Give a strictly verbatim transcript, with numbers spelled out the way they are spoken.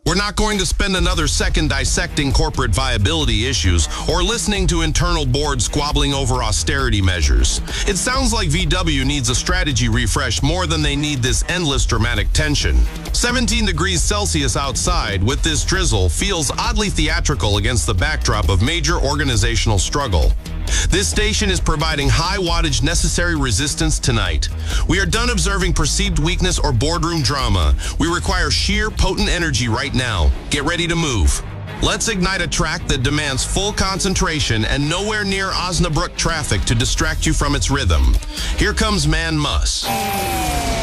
We're not going to spend another second dissecting corporate viability issues or listening to internal boards squabbling over austerity measures. It sounds like V W needs a strategy refresh more than they need this endless dramatic tension. seventeen degrees Celsius outside with this drizzle feels oddly theatrical against the backdrop of major organizational struggle. This station is providing high wattage necessary resistance tonight. We are done observing perceived weakness or boardroom drama. We require sheer potent energy right now. Get ready to move. Let's ignite a track that demands full concentration and nowhere near Osnabrück traffic to distract you from its rhythm. Here comes Man Muss.